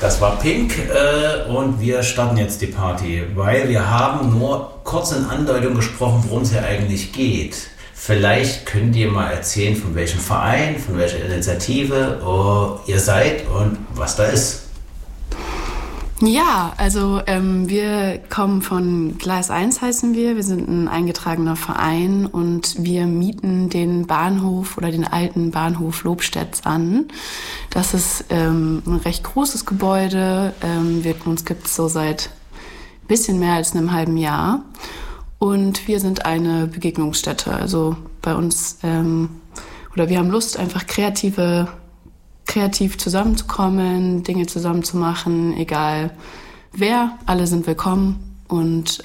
Das war Pink und wir starten jetzt die Party, weil wir haben nur kurz in Andeutung gesprochen, worum es hier eigentlich geht. Vielleicht könnt ihr mal erzählen, von welchem Verein, von welcher Initiative ihr seid und was da ist. Ja, also wir kommen von Gleis 1 heißen wir. Wir sind ein eingetragener Verein und wir mieten den Bahnhof oder den alten Bahnhof Lobstädt an. Das ist ein recht großes Gebäude. Uns gibt es so seit ein bisschen mehr als einem halben Jahr. Und wir sind eine Begegnungsstätte. Also bei uns, wir haben Lust, einfach kreativ zusammenzukommen, Dinge zusammen zu machen, egal wer, alle sind willkommen. Und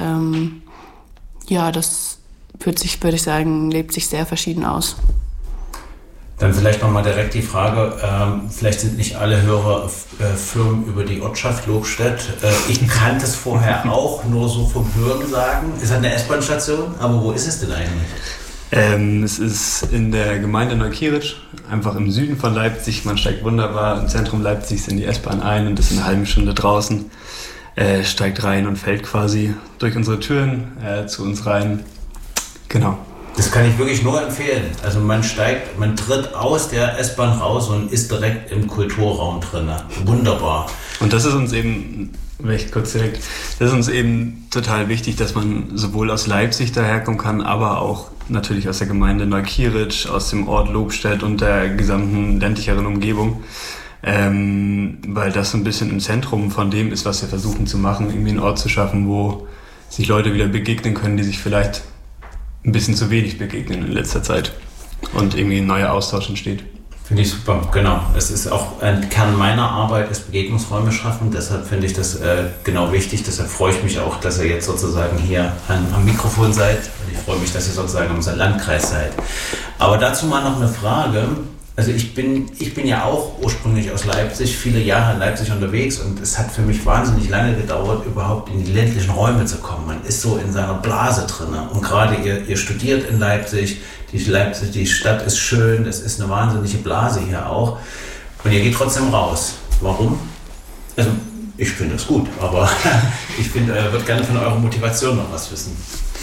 das würde ich sagen, lebt sich sehr verschieden aus. Dann vielleicht nochmal direkt die Frage, vielleicht sind nicht alle Hörer Firmen über die Ortschaft Lobstädt. Ich kannte es vorher auch, nur so vom Hören sagen. Es hat eine S-Bahn-Station, aber wo ist es denn eigentlich? Es ist in der Gemeinde Neukirch, einfach im Süden von Leipzig. Man steigt wunderbar im Zentrum Leipzigs in die S-Bahn ein und ist in einer halben Stunde draußen. Steigt rein und fällt quasi durch unsere Türen zu uns rein. Genau. Das kann ich wirklich nur empfehlen. Also man tritt aus der S-Bahn raus und ist direkt im Kulturraum drin. Wunderbar. Und das ist uns eben, das ist uns eben total wichtig, dass man sowohl aus Leipzig daherkommen kann, aber auch natürlich aus der Gemeinde Neukirch, aus dem Ort Lobstädt und der gesamten ländlicheren Umgebung. Weil das so ein bisschen im Zentrum von dem ist, was wir versuchen zu machen, irgendwie einen Ort zu schaffen, wo sich Leute wieder begegnen können, die sich vielleicht ein bisschen zu wenig begegnen in letzter Zeit und irgendwie ein neuer Austausch entsteht. Finde ich super, genau. Es ist auch ein Kern meiner Arbeit, ist Begegnungsräume schaffen. Deshalb finde ich das genau wichtig. Deshalb freue ich mich auch, dass ihr jetzt sozusagen hier am Mikrofon seid. Und ich freue mich, dass ihr sozusagen in unserem Landkreis seid. Aber dazu mal noch eine Frage. Also ich bin ja auch ursprünglich aus Leipzig, viele Jahre in Leipzig unterwegs und es hat für mich wahnsinnig lange gedauert, überhaupt in die ländlichen Räume zu kommen. Man ist so in seiner Blase drin und gerade ihr studiert in Leipzig, die Stadt ist schön, es ist eine wahnsinnige Blase hier auch und ihr geht trotzdem raus. Warum? Also ich finde das gut, aber ich würde gerne von eurer Motivation noch was wissen.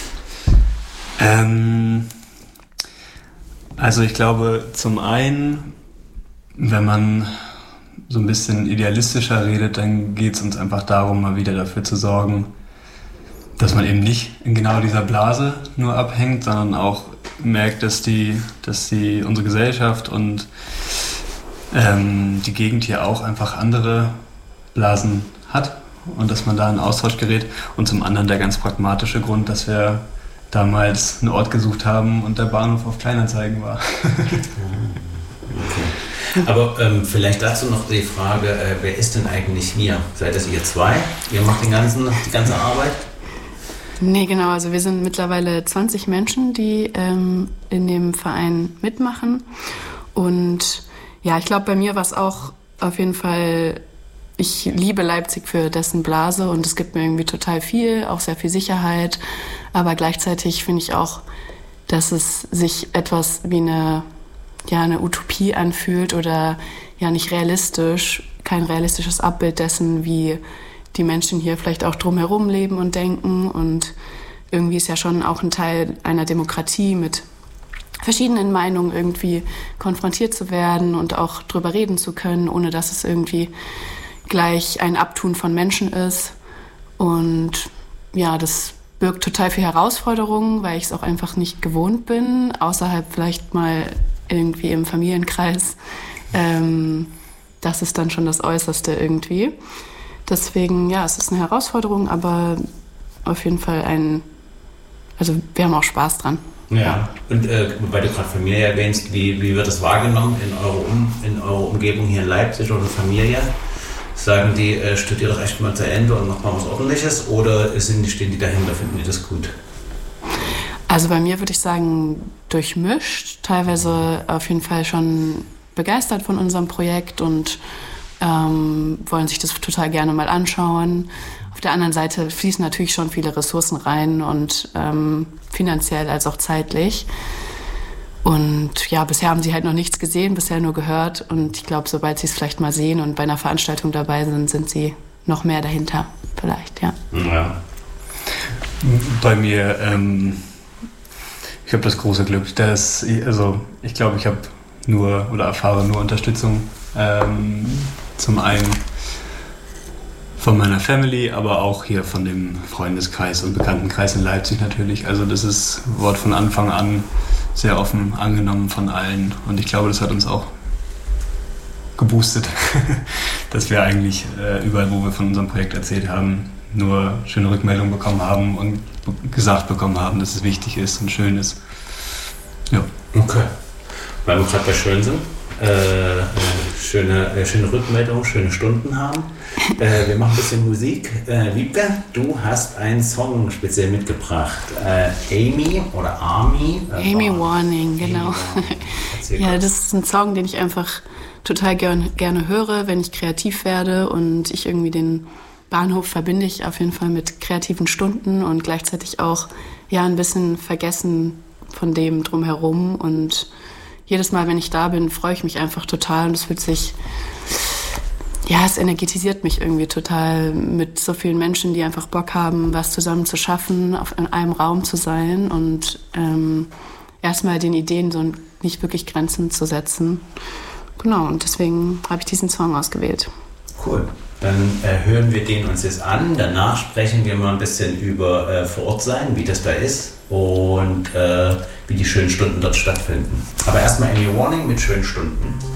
Also ich glaube, zum einen, wenn man so ein bisschen idealistischer redet, dann geht es uns einfach darum, mal wieder dafür zu sorgen, dass man eben nicht in genau dieser Blase nur abhängt, sondern auch merkt, dass unsere Gesellschaft und die Gegend hier auch einfach andere Blasen hat und dass man da in Austausch gerät. Und zum anderen der ganz pragmatische Grund, dass wir damals einen Ort gesucht haben und der Bahnhof auf Kleinanzeigen war. Okay. Aber vielleicht dazu noch die Frage, wer ist denn eigentlich wir? Seid das ihr zwei? Ihr macht die ganze Arbeit? Nee, genau. Also wir sind mittlerweile 20 Menschen, die in dem Verein mitmachen. Und ja, ich glaube, bei mir war es auch auf jeden Fall, ich liebe Leipzig für dessen Blase und es gibt mir irgendwie total viel, auch sehr viel Sicherheit. Aber gleichzeitig finde ich auch, dass es sich etwas wie eine Utopie anfühlt oder ja nicht realistisch, kein realistisches Abbild dessen, wie die Menschen hier vielleicht auch drumherum leben und denken. Und irgendwie ist ja schon auch ein Teil einer Demokratie mit verschiedenen Meinungen irgendwie konfrontiert zu werden und auch drüber reden zu können, ohne dass es irgendwie gleich ein Abtun von Menschen ist. Und ja, das birgt total viel Herausforderungen, weil ich es auch einfach nicht gewohnt bin, außerhalb vielleicht mal irgendwie im Familienkreis. Das ist dann schon das Äußerste irgendwie. Deswegen, ja, es ist eine Herausforderung, aber auf jeden Fall wir haben auch Spaß dran. Ja, und weil du gerade Familie erwähnst, wie wird das wahrgenommen in eurer Umgebung hier in Leipzig oder Familie? Sagen die, studiert doch echt mal zu Ende und macht mal was Ordentliches oder stehen die dahinter, finden die das gut? Also bei mir würde ich sagen, durchmischt, teilweise auf jeden Fall schon begeistert von unserem Projekt und wollen sich das total gerne mal anschauen. Auf der anderen Seite fließen natürlich schon viele Ressourcen rein und finanziell als auch zeitlich. Und ja, bisher haben sie halt noch nichts gesehen, bisher nur gehört. Und ich glaube, sobald sie es vielleicht mal sehen und bei einer Veranstaltung dabei sind, sind sie noch mehr dahinter vielleicht, ja. Ja. Bei mir, ich habe das große Glück, dass ich glaube, ich habe erfahre nur Unterstützung. Zum einen von meiner Family, aber auch hier von dem Freundeskreis und Bekanntenkreis in Leipzig natürlich. Also das Wort von Anfang an sehr offen angenommen von allen. Und ich glaube, das hat uns auch geboostet, dass wir eigentlich überall, wo wir von unserem Projekt erzählt haben, nur schöne Rückmeldungen bekommen haben und gesagt bekommen haben, dass es wichtig ist und schön ist. Ja. Okay. Weil wir gerade bei schön sind. Schöne Rückmeldungen, schöne Stunden haben. Wir machen ein bisschen Musik. Wiebke, du hast einen Song speziell mitgebracht. Amy oder Army? Amy Warning, genau. Ja, das ist ein Song, den ich einfach total gerne höre, wenn ich kreativ werde, und ich irgendwie den Bahnhof verbinde ich auf jeden Fall mit kreativen Stunden und gleichzeitig auch ja ein bisschen vergessen von dem drumherum, und jedes Mal, wenn ich da bin, freue ich mich einfach total, und es fühlt sich, ja, es energetisiert mich irgendwie total, mit so vielen Menschen, die einfach Bock haben, was zusammen zu schaffen, in einem Raum zu sein und erstmal den Ideen so nicht wirklich Grenzen zu setzen. Genau, und deswegen habe ich diesen Song ausgewählt. Cool. Dann hören wir den uns jetzt an. Danach sprechen wir mal ein bisschen über vor Ort sein, wie das da ist und wie die schönen Stunden dort stattfinden. Aber erstmal Amy Warning mit schönen Stunden.